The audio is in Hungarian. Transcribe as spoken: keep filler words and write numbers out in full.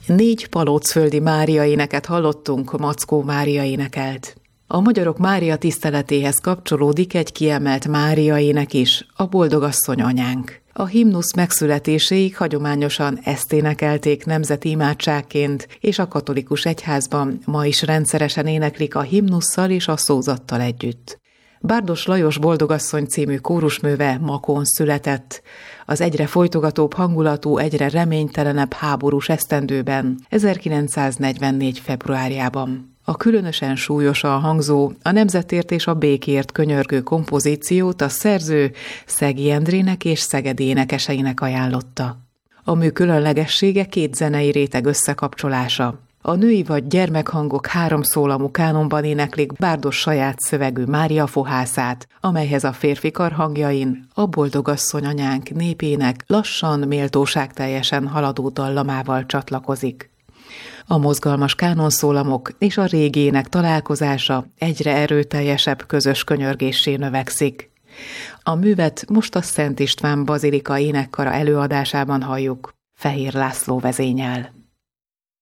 Négy palócföldi Mária éneket hallottunk, Mackó Mária énekelt. A magyarok Mária tiszteletéhez kapcsolódik egy kiemelt Mária ének is, a Boldogasszony anyánk. A himnusz megszületéséig hagyományosan ezt énekelték nemzeti imádságként, és a katolikus egyházban ma is rendszeresen éneklik a himnusszal és a szózattal együtt. Bárdos Lajos Boldogasszony című kórusműve Makón született, az egyre folytogatóbb hangulatú, egyre reménytelenebb háborús esztendőben, ezerkilencszáznegyvennégy februárjában. A különösen súlyosan hangzó, a nemzetért és a békért könyörgő kompozíciót a szerző Szegi Endrének és szegedi énekeseinek ajánlotta. A mű különlegessége két zenei réteg összekapcsolása. A női vagy gyermekhangok háromszólamú kánonban éneklik Bárdos saját szövegű Mária fohászát, amelyhez a férfi karhangjain a Boldogasszony anyánk népének lassan, méltóságteljesen haladó dallamával csatlakozik. A mozgalmas kánonszólamok és a régi ének találkozása egyre erőteljesebb közös könyörgéssé növekszik. A művet most a Szent István Bazilika énekkara előadásában halljuk, Fehér László vezényel.